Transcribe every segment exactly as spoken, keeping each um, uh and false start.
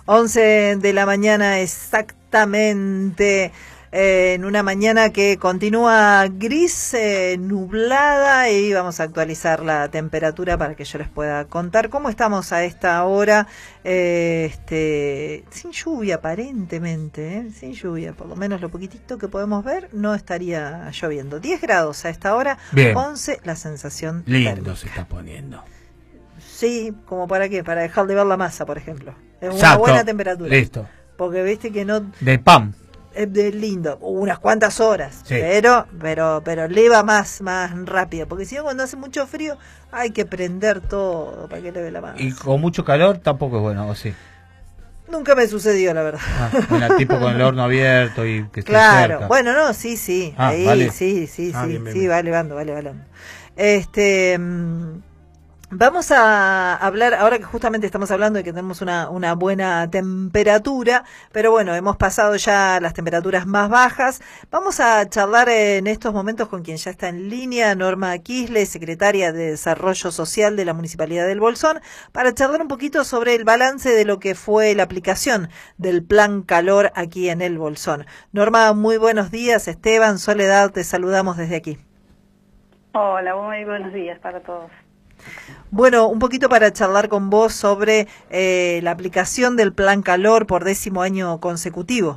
once de la mañana exactamente, eh, en una mañana que continúa gris, eh, nublada, y vamos a actualizar la temperatura para que yo les pueda contar cómo estamos a esta hora, eh, este, sin lluvia aparentemente, eh, sin lluvia, por lo menos lo poquitito que podemos ver no estaría lloviendo. diez grados a esta hora, bien. once la sensación lindo térmica. Se está poniendo. Sí, ¿como para qué? Para dejar de ver la masa, por ejemplo. Es una Exacto. buena temperatura. Listo. Porque viste que no... De pan. Es de lindo, unas cuantas horas, Sí. pero pero pero leva más más rápido, porque si no, cuando hace mucho frío hay que prender todo para que leve la masa. Y con mucho calor tampoco es bueno, ¿o sí? Nunca me sucedió, la verdad. Ah, bueno, tipo con el horno abierto y que esté Claro, cerca. bueno, no, sí, sí, Ah, ahí vale. sí, sí, Ah, sí, bien, bien, sí, bien. vale, vale, vale, vale. Este, mm, vamos a hablar, ahora que justamente estamos hablando de que tenemos una, una buena temperatura, pero bueno, hemos pasado ya las temperaturas más bajas. Vamos a charlar en estos momentos con quien ya está en línea, Norma Quisle, secretaria de Desarrollo Social de la Municipalidad del Bolsón, para charlar un poquito sobre el balance de lo que fue la aplicación del Plan Calor aquí en el Bolsón. Norma, muy buenos días. Esteban, Soledad, te saludamos desde aquí. Hola, muy buenos días para todos. Bueno, un poquito para charlar con vos sobre eh, la aplicación del Plan Calor por décimo año consecutivo.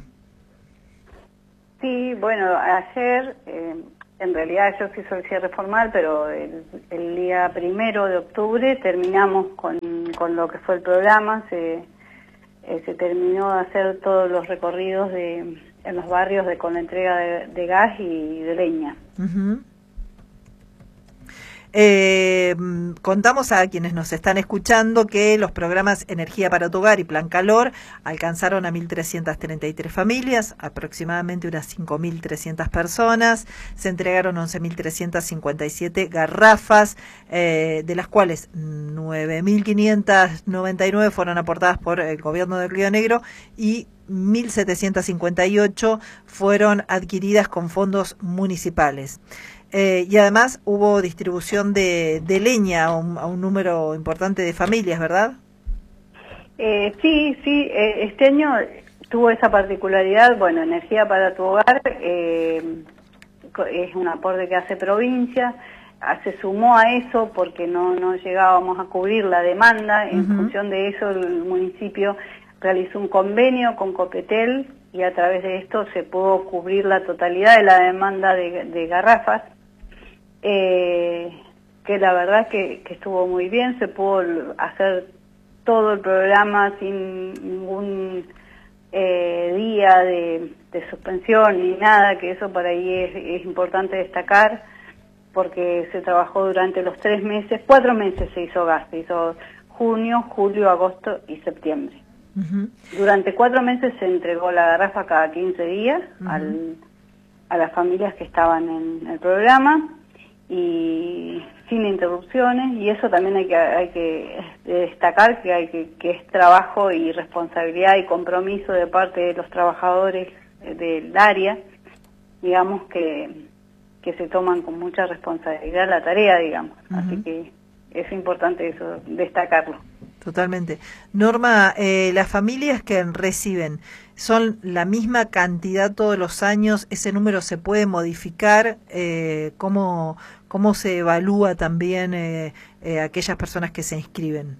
Sí, bueno, ayer, eh, en realidad ayer se hizo el cierre formal, pero el, el día primero de octubre terminamos con, con lo que fue el programa. Se, eh, se terminó de hacer todos los recorridos de, en los barrios de, con la entrega de, de gas y de leña. Uh-huh. Eh, contamos a quienes nos están escuchando que los programas Energía para tu Hogar y Plan Calor alcanzaron a mil trescientas treinta y tres familias, aproximadamente unas cinco mil trescientas personas. Se entregaron once mil trescientas cincuenta y siete garrafas, eh, de las cuales nueve mil quinientas noventa y nueve fueron aportadas por el gobierno de Río Negro y mil setecientas cincuenta y ocho fueron adquiridas con fondos municipales. Eh, y además hubo distribución de, de leña a un, a un número importante de familias, ¿verdad? Eh, sí, sí, eh, este año tuvo esa particularidad. Bueno, Energía para tu Hogar eh, es un aporte que hace provincia, se sumó a eso porque no, no llegábamos a cubrir la demanda. En uh-huh. función de eso el municipio realizó un convenio con Copetel y a través de esto se pudo cubrir la totalidad de la demanda de, de garrafas. Eh, que la verdad que, que estuvo muy bien, se pudo hacer todo el programa sin ningún eh, día de, de suspensión ni nada, que eso por ahí es, es importante destacar, porque se trabajó durante los tres meses, cuatro meses se hizo gas, se hizo junio, julio, agosto y septiembre. Uh-huh. Durante cuatro meses se entregó la garrafa cada quince días uh-huh. al, a las familias que estaban en el programa, y sin interrupciones, y eso también hay que hay que destacar que hay que, que es trabajo y responsabilidad y compromiso de parte de los trabajadores del área, digamos que que se toman con mucha responsabilidad la tarea, digamos. Uh-huh. Así que es importante eso, destacarlo. Totalmente. Norma, eh, las familias que reciben, ¿son la misma cantidad todos los años? ¿Ese número se puede modificar? Eh, ¿cómo, ¿Cómo se evalúa también eh, eh, aquellas personas que se inscriben?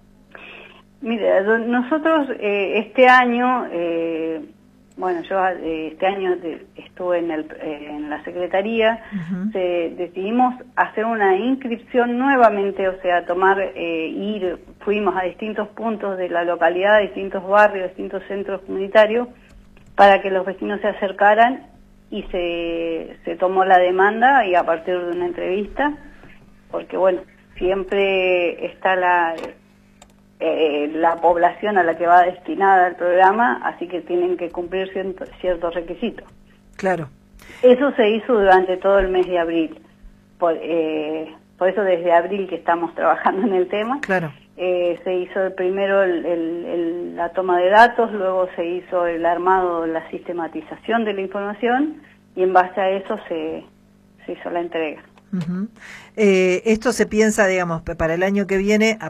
Mira, nosotros eh, este año, eh, bueno, yo eh, este año de, estuve en, el, eh, en la Secretaría, uh-huh. se, decidimos hacer una inscripción nuevamente, o sea, tomar, eh, ir, fuimos a distintos puntos de la localidad, distintos barrios, distintos centros comunitarios, para que los vecinos se acercaran y se, se tomó la demanda y a partir de una entrevista, porque bueno, siempre está la... Eh, la población a la que va destinada el programa, así que tienen que cumplir ciertos, ciertos requisitos. Claro. Eso se hizo durante todo el mes de abril. Por, eh, por eso desde abril que estamos trabajando en el tema. Claro. Eh, se hizo el primero el, el, el, la toma de datos, luego se hizo el armado, la sistematización de la información y en base a eso se, se hizo la entrega. Uh-huh. Eh, esto se piensa, digamos, para el año que viene, a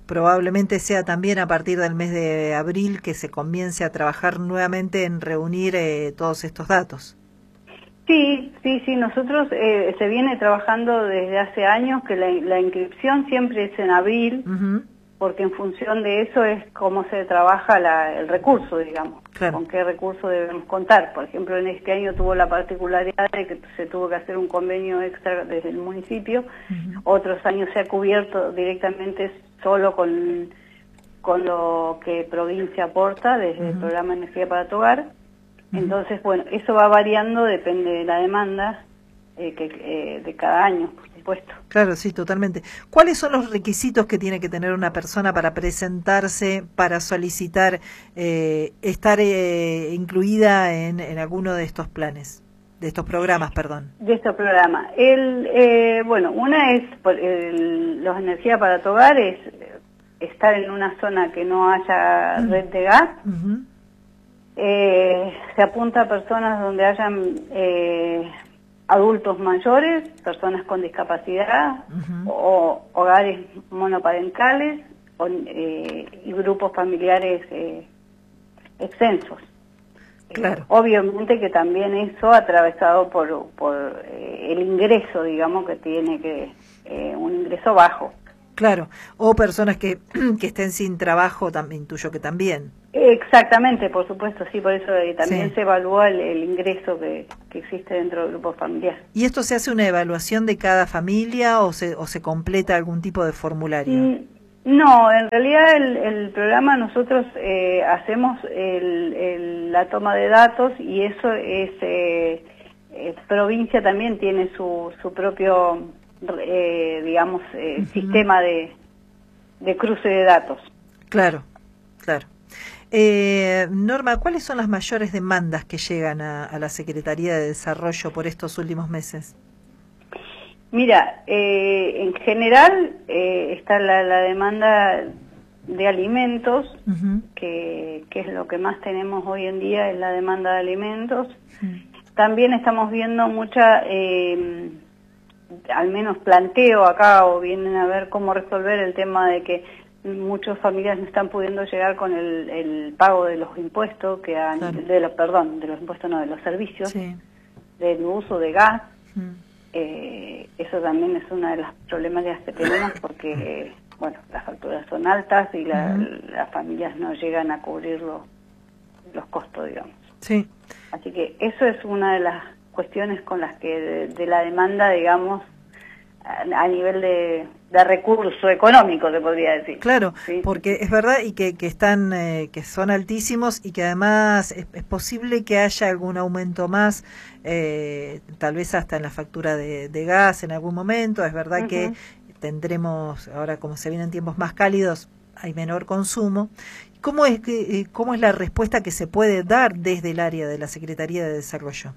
probablemente sea también a partir del mes de abril que se comience a trabajar nuevamente en reunir eh, todos estos datos. Sí, sí, sí, nosotros eh, se viene trabajando desde hace años que la, la inscripción siempre es en abril, uh-huh. porque en función de eso es cómo se trabaja la, el recurso, digamos, claro. con qué recurso debemos contar. Por ejemplo, en este año tuvo la particularidad de que se tuvo que hacer un convenio extra desde el municipio, uh-huh. otros años se ha cubierto directamente solo con, con lo que provincia aporta desde uh-huh. el programa Energía para tu Hogar. Entonces, bueno, eso va variando, depende de la demanda eh, que, eh, de cada año, por supuesto. Claro, sí, totalmente. ¿Cuáles son los requisitos que tiene que tener una persona para presentarse, para solicitar eh, estar eh, incluida en, en alguno de estos planes, de estos programas, perdón? De estos programas. El, eh, bueno, una es, por, el, los Energía para tu Hogar, es estar en una zona que no haya mm. red de gas. Uh-huh. Eh, se apunta a personas donde hayan eh, adultos mayores, personas con discapacidad, uh-huh. o hogares monoparentales o, eh, y grupos familiares eh, extensos. Claro. Eh, obviamente que también eso atravesado por, por eh, el ingreso, digamos, que tiene que eh, un ingreso bajo. Claro, o personas que, que estén sin trabajo, también intuyo que también. Exactamente, por supuesto, sí, por eso eh, también sí. se evalúa el, el ingreso que, que existe dentro del grupo familiar. ¿Y esto se hace una evaluación de cada familia o se, o se completa algún tipo de formulario? Mm, no, en realidad el, el programa nosotros eh, hacemos el, el, la toma de datos y eso es, eh, eh, provincia también tiene su, su propio... Eh, digamos, eh, uh-huh. sistema de, de cruce de datos. Claro, claro. Eh, Norma, ¿cuáles son las mayores demandas que llegan a, a la Secretaría de Desarrollo por estos últimos meses? Mira, eh, en general eh, está la, la demanda de alimentos, uh-huh. que, que es lo que más tenemos hoy en día, es la demanda de alimentos. Uh-huh. También estamos viendo mucha... Eh, al menos planteo acá o vienen a ver cómo resolver el tema de que muchas familias no están pudiendo llegar con el, el pago de los impuestos que han, claro. de los perdón de los impuestos no de los servicios sí. del uso de gas mm. eh, eso también es una de las problemáticas que tenemos porque bueno las facturas son altas y la, mm. las familias no llegan a cubrir los, los costos, digamos. Sí. Así que eso es una de las cuestiones con las que de, de la demanda, digamos, a, a nivel de, de recurso económico, se podría decir. Claro, ¿sí? Porque es verdad y que, que están, eh, que son altísimos y que además es, es posible que haya algún aumento más, eh, tal vez hasta en la factura de, de gas en algún momento. Es verdad uh-huh. que tendremos, ahora como se vienen tiempos más cálidos, hay menor consumo. ¿Cómo es que, cómo es la respuesta que se puede dar desde el área de la Secretaría de Desarrollo?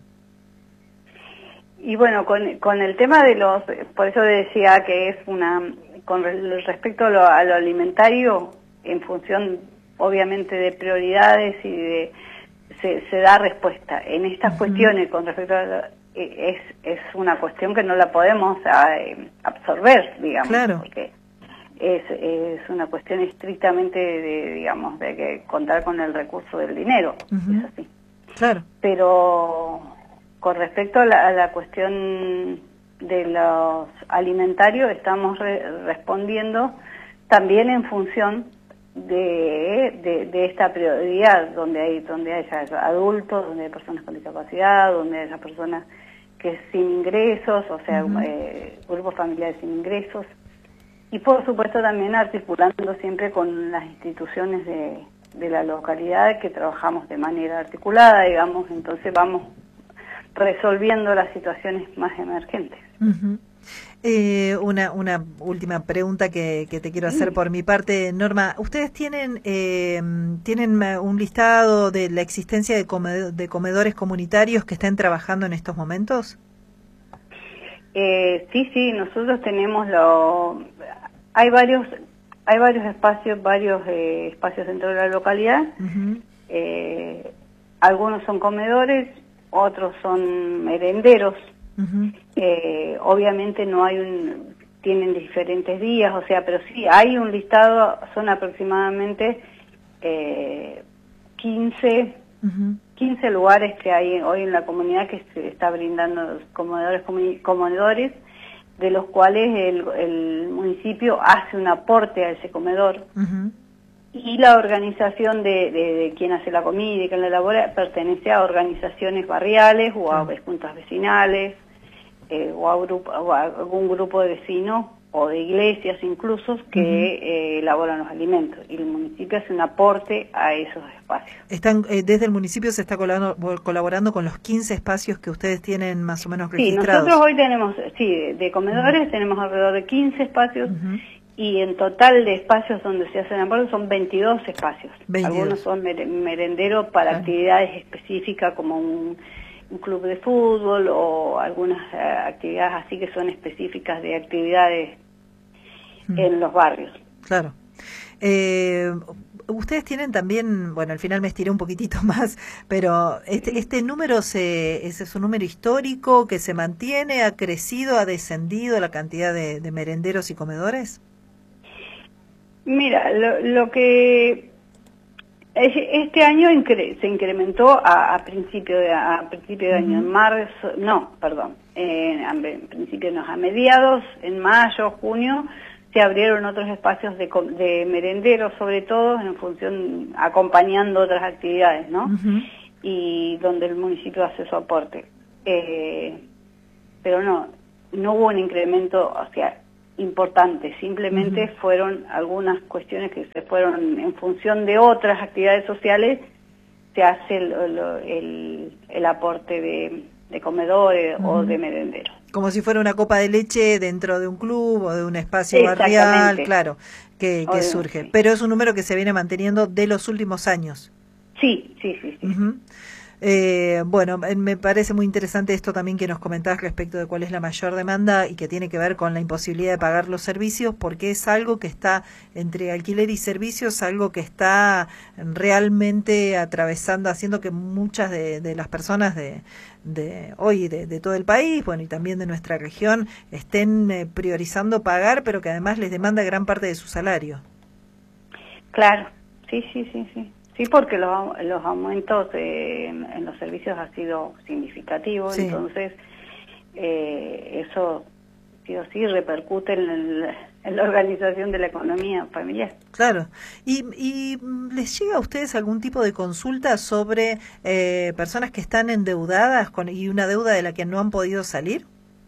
Y bueno, con, con el tema de los, por eso decía que es una, con respecto a lo, a lo alimentario, en función obviamente de prioridades y de, se, se da respuesta. En estas uh-huh. cuestiones con respecto a lo, es, es una cuestión que no la podemos eh, absorber, digamos, claro. porque es, es una cuestión estrictamente de, digamos, de que contar con el recurso del dinero, uh-huh. es así. Claro. Pero con respecto a la, a la cuestión de los alimentarios, estamos re, respondiendo también en función de, de, de esta prioridad, donde hay donde haya adultos, donde hay personas con discapacidad, donde haya personas que sin ingresos, o sea, uh-huh. eh, grupos familiares sin ingresos, y por supuesto también articulando siempre con las instituciones de, de la localidad, que trabajamos de manera articulada, digamos, entonces vamos resolviendo las situaciones más emergentes. Uh-huh. eh, una, una última pregunta que, que te quiero hacer por mi parte, Norma. ¿Ustedes tienen eh, tienen un listado de la existencia de, comed- de comedores comunitarios que estén trabajando en estos momentos? Eh, sí, sí, nosotros tenemos lo... Hay varios hay varios espacios, varios eh, espacios dentro de la localidad. Uh-huh. eh, algunos son comedores, otros son merenderos. Uh-huh. eh, obviamente no hay un tienen diferentes días, o sea, pero sí, hay un listado, son aproximadamente eh, quince, uh-huh. quince lugares que hay hoy en la comunidad que se está brindando comedores, comedores, de los cuales el, el municipio hace un aporte a ese comedor. Uh-huh. Y la organización de, de, de quien hace la comida y quien la elabora pertenece a organizaciones barriales o a juntas vecinales, eh, o, a grupo, o a algún grupo de vecinos o de iglesias incluso que uh-huh. eh, elaboran los alimentos. Y el municipio hace un aporte a esos espacios. Están eh, desde el municipio se está colaborando, colaborando con los quince espacios que ustedes tienen más o menos registrados. Sí, nosotros hoy tenemos, sí, de comedores uh-huh. tenemos alrededor de quince espacios. Uh-huh. Y en total de espacios donde se hacen aportes son veintidós espacios. veintidós. Algunos son merenderos para claro. actividades específicas como un, un club de fútbol o algunas uh, actividades así que son específicas de actividades mm. en los barrios. Claro. Eh, ustedes tienen también, bueno, al final me estiré un poquitito más, pero este, este número se, ¿ese es un número histórico que se mantiene? ¿Ha crecido, ha descendido la cantidad de, de merenderos y comedores? Mira, lo, lo que este año incre, se incrementó a, a principio de a principio de uh-huh. año, en marzo, no, perdón, eh, a principio no, a mediados, en mayo, junio, se abrieron otros espacios de, de merenderos, sobre todo en función, acompañando otras actividades, ¿no? Uh-huh. Y donde el municipio hace su aporte. Eh, pero no, no hubo un incremento, o sea, importante, simplemente uh-huh. fueron algunas cuestiones que se fueron en función de otras actividades sociales, se hace el, el, el aporte de, de comedores uh-huh. o de merenderos. Como si fuera una copa de leche dentro de un club o de un espacio barrial, claro, que, que surge. Sí. Pero es un número que se viene manteniendo de los últimos años. Sí, sí, sí. sí. Uh-huh. Eh, bueno, me parece muy interesante esto también que nos comentabas respecto de cuál es la mayor demanda y que tiene que ver con la imposibilidad de pagar los servicios, porque es algo que está entre alquiler y servicios, algo que está realmente atravesando, haciendo que muchas de, de las personas de, de hoy, de, de todo el país, bueno, y también de nuestra región, estén eh, priorizando pagar, pero que además les demanda gran parte de su salario. Claro, sí, sí, sí, sí. Sí, porque los, los aumentos eh, en, en los servicios ha sido significativos, sí. Entonces eh, eso sí o sí repercute en, el, en la organización de la economía familiar. Claro. ¿Y, y les llega a ustedes algún tipo de consulta sobre eh, personas que están endeudadas con, y una deuda de la que no han podido salir?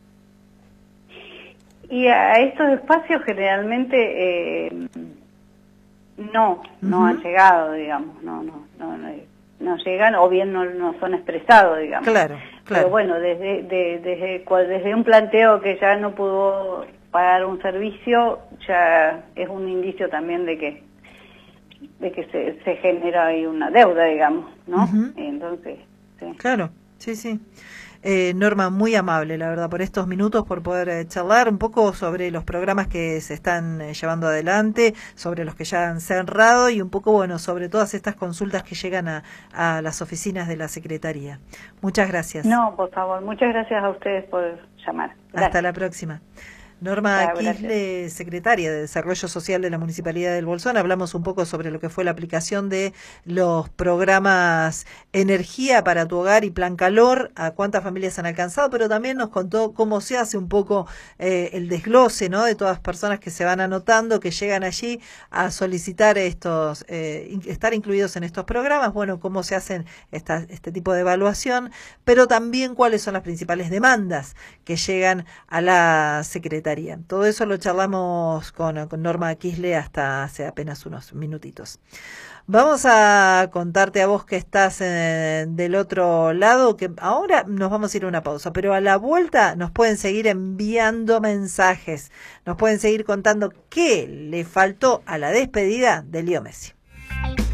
Y a estos espacios generalmente... Eh, No, no uh-huh. han llegado, digamos, no, no, no, no, no llegan o bien no, no son expresados, digamos. Claro, claro. Pero bueno, desde, de, desde, desde un planteo que ya no pudo pagar un servicio, ya es un indicio también de que, de que se, se genera ahí una deuda, digamos, ¿no? Uh-huh. Entonces, sí. Claro, sí, sí. Eh, Norma, muy amable, la verdad, por estos minutos, por poder eh, charlar un poco sobre los programas que se están eh, llevando adelante, sobre los que ya han cerrado y un poco, bueno, sobre todas estas consultas que llegan a, a las oficinas de la Secretaría. Muchas gracias. No, por favor, muchas gracias a ustedes por llamar. Gracias. Hasta la próxima. Norma Quisle, secretaria de Desarrollo Social de la Municipalidad del Bolsón. Hablamos un poco sobre lo que fue la aplicación de los programas Energía para tu Hogar y Plan Calor, a cuántas familias han alcanzado, pero también nos contó cómo se hace un poco eh, el desglose, ¿no?, de todas las personas que se van anotando, que llegan allí a solicitar estos, eh, estar incluidos en estos programas, bueno, cómo se hacen esta, este tipo de evaluación, pero también cuáles son las principales demandas que llegan a la Secretaría. Todo eso lo charlamos con, con Norma Quisle hasta hace apenas unos minutitos. Vamos a contarte a vos que estás en, del otro lado, que ahora nos vamos a ir a una pausa, pero a la vuelta nos pueden seguir enviando mensajes, nos pueden seguir contando qué le faltó a la despedida de Leo Messi.